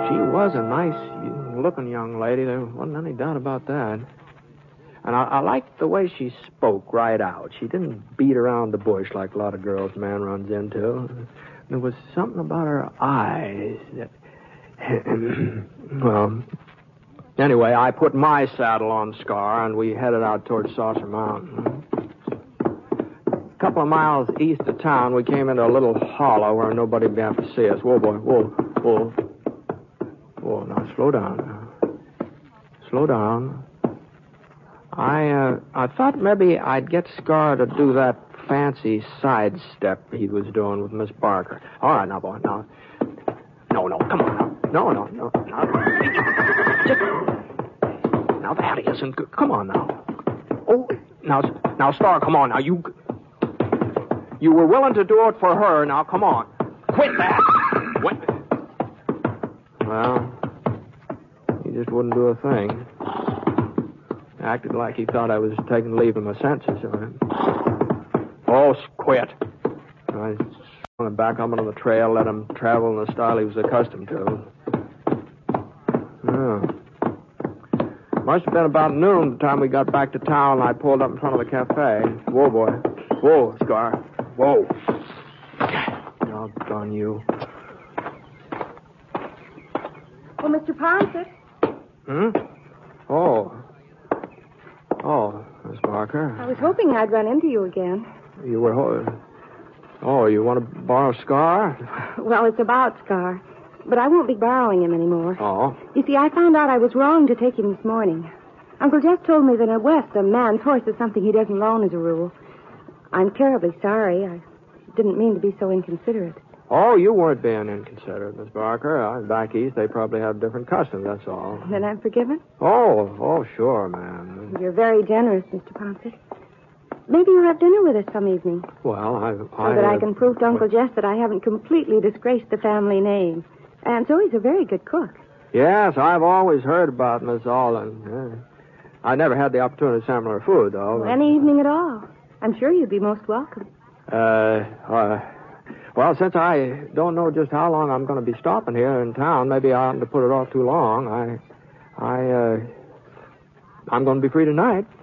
She was a nice-looking young lady. There wasn't any doubt about that. And I liked the way she spoke right out. She didn't beat around the bush like a lot of girls a man runs into. There was something about her eyes that... Well, anyway, I put my saddle on Scar, and we headed out towards Saucer Mountain. A couple of miles east of town, we came into a little hollow where nobody would have to see us. Whoa, boy, whoa, whoa. Whoa, now slow down. Slow down. I thought maybe I'd get Scar to do that fancy sidestep he was doing with Miss Barker. All right, now, boy, now. No, come on now. No. Now that isn't good. Come on now. Oh, now, Star, come on now. You were willing to do it for her. Now, come on. Quit that. Well, he just wouldn't do a thing. Acted like he thought I was taking leave of my senses. Oh, quit. I want to back up onto the trail, let him travel in the style he was accustomed to. Oh. Must have been about noon the time we got back to town, and I pulled up in front of the cafe. Whoa, boy. Whoa, Scar. Whoa. Doggone you. Oh, Mr. Ponset. Oh, Miss Barker. I was hoping I'd run into you again. You were... Oh, you want to borrow Scar? Well, it's about Scar. But I won't be borrowing him anymore. Oh? You see, I found out I was wrong to take him this morning. Uncle Jeff told me that in West, a man's horse is something he doesn't loan as a rule. I'm terribly sorry. I didn't mean to be so inconsiderate. Oh, you weren't being inconsiderate, Miss Barker. Back east, they probably have different customs, that's all. Then I'm forgiven? Oh, sure, ma'am. You're very generous, Mr. Ponset. Maybe you'll have dinner with us some evening. Well, So that I can prove to Uncle Jeff that I haven't completely disgraced the family name. And so he's a very good cook. Yes, I've always heard about Miss Alden. I never had the opportunity to sample her food, though. Well, any evening at all. I'm sure you'd be most welcome. Well, since I don't know just how long I'm going to be stopping here in town, maybe I oughtn't to put it off too long. I'm going to be free tonight.